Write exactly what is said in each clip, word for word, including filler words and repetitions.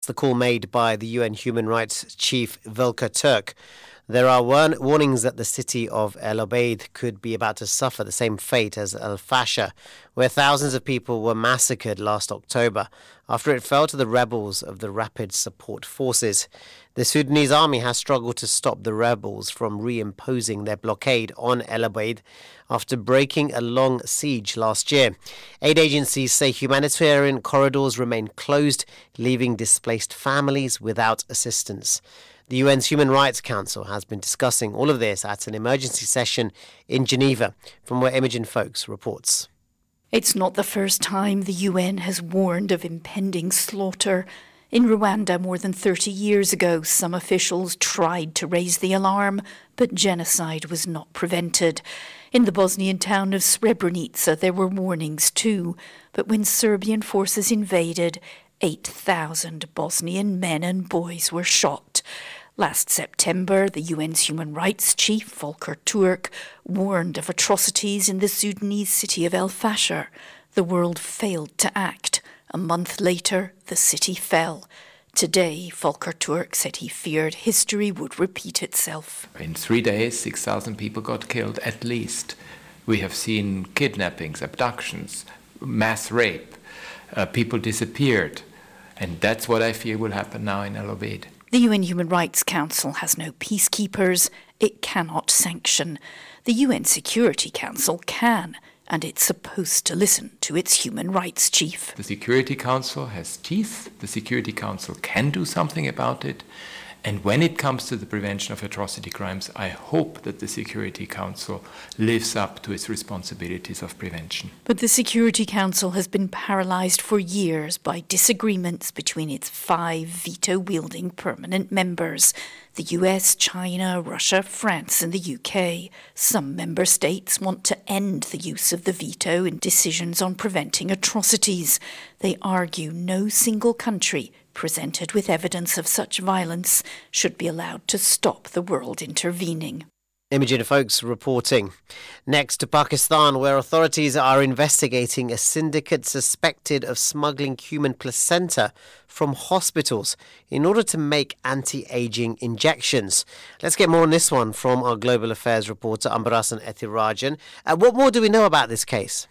The call made by the U N Human Rights Chief Volker Turk. There are warn- warnings that the city of El Obeid could be about to suffer the same fate as Al Fasher, where thousands of people were massacred last October after it fell to the rebels of the Rapid Support Forces. The Sudanese army has struggled to stop the rebels from reimposing their blockade on El Obeid after breaking a long siege last year. Aid agencies say humanitarian corridors remain closed, leaving displaced families without assistance. The U N's Human Rights Council has been discussing all of this at an emergency session in Geneva, from where Imogen Folks reports. It's not the first time the U N has warned of impending slaughter. In Rwanda more than thirty years ago, some officials tried to raise the alarm, but genocide was not prevented. In the Bosnian town of Srebrenica, there were warnings too, but when Serbian forces invaded, eight thousand Bosnian men and boys were shot. Last September, the U N's Human Rights Chief, Volker Turk, warned of atrocities in the Sudanese city of El Fasher. The world failed to act. A month later, the city fell. Today, Volker Turk said he feared history would repeat itself. In three days, six thousand people got killed, at least. We have seen kidnappings, abductions, mass rape. Uh, people disappeared. And that's what I fear will happen now in El Obeid. The U N Human Rights Council has no peacekeepers. It cannot sanction. The U N Security Council can, and it's supposed to listen to its human rights chief. The Security Council has teeth. The Security Council can do something about it. And when it comes to the prevention of atrocity crimes, I hope that the Security Council lives up to its responsibilities of prevention. But the Security Council has been paralyzed for years by disagreements between its five veto-wielding permanent members: the U S, China, Russia, France and the U K. Some member states want to end the use of the veto in decisions on preventing atrocities. They argue no single country presented with evidence of such violence should be allowed to stop the world intervening. Imogen Folks reporting. Next to Pakistan, where authorities are investigating a syndicate suspected of smuggling human placenta from hospitals in order to make anti-aging injections. Let's get more on this one from our Global Affairs reporter, Ambarasan Ethirajan. Uh, what more do we know about this case?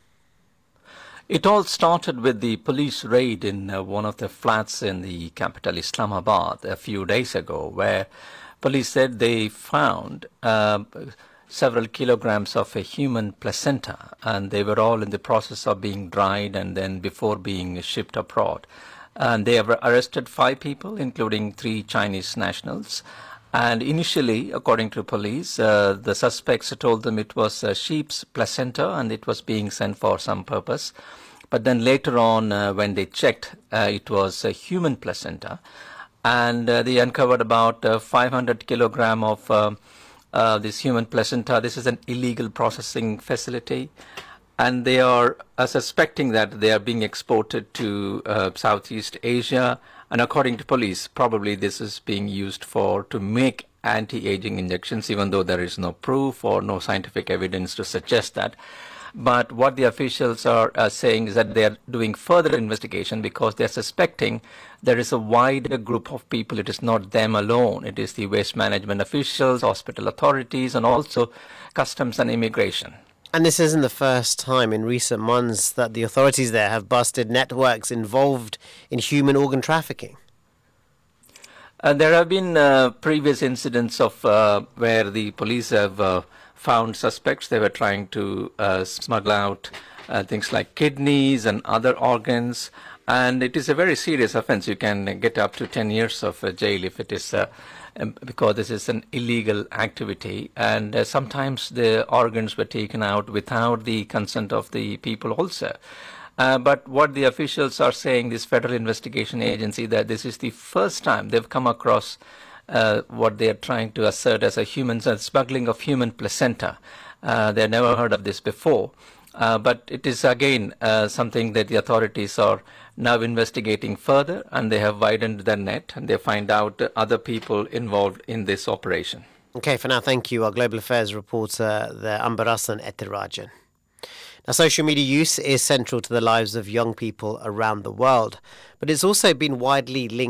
It all started with the police raid in uh, one of the flats in the capital Islamabad a few days ago, where police said they found uh, several kilograms of a human placenta, and they were all in the process of being dried and then before being shipped abroad. And they have arrested five people, including three Chinese nationals. And initially, according to police, uh, the suspects told them it was a sheep's placenta and it was being sent for some purpose. But then later on, uh, when they checked, uh, it was a human placenta. And uh, they uncovered about uh, five hundred kilogram of uh, uh, this human placenta. This is an illegal processing facility. And they are uh, suspecting that they are being exported to uh, Southeast Asia. And according to police, probably this is being used for to make anti-aging injections, even though there is no proof or no scientific evidence to suggest that. But what the officials are uh, saying is that they are doing further investigation because they are suspecting there is a wider group of people. It is not them alone. It is the waste management officials, hospital authorities, and also customs and immigration. And this isn't the first time in recent months that the authorities there have busted networks involved in human organ trafficking. Uh, there have been uh, previous incidents of uh, where the police have uh, found suspects. They were trying to uh, smuggle out uh, things like kidneys and other organs. And it is a very serious offense. You can get up to ten years of uh, jail if it is, uh, um, because this is an illegal activity. And uh, sometimes the organs were taken out without the consent of the people also. Uh, but what the officials are saying, this Federal Investigation Agency, that this is the first time they've come across uh, what they are trying to assert as a human uh, smuggling of human placenta. Uh, they had never heard of this before. Uh, but it is again uh, something that the authorities are now investigating further, and they have widened their net and they find out uh, other people involved in this operation. Okay, for now, thank you. Our Global Affairs reporter, the Ambarasan Ethirajan. Now, social media use is central to the lives of young people around the world, but it's also been widely linked